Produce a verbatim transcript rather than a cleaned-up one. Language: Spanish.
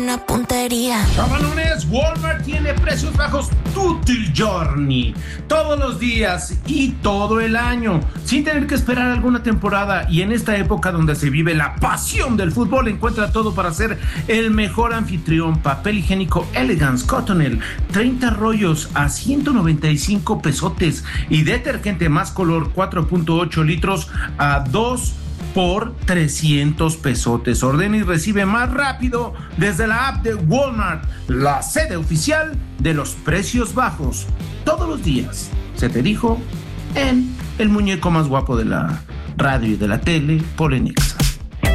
Una puntería. Chavalones, Walmart tiene precios bajos tutti il giorni, todos los días y todo el año, sin tener que esperar alguna temporada. Y en esta época donde se vive la pasión del fútbol, encuentra todo para ser el mejor anfitrión. Papel higiénico Elegance Cottonelle, treinta rollos a ciento noventa y cinco pesotes. Y detergente Más Color cuatro punto ocho litros a dos por trescientos pesotes. Ordena y recibe más rápido desde la app de Walmart, la sede oficial de los precios bajos. Todos los días, se te dijo, en el muñeco más guapo de la radio y de la tele, Polenix.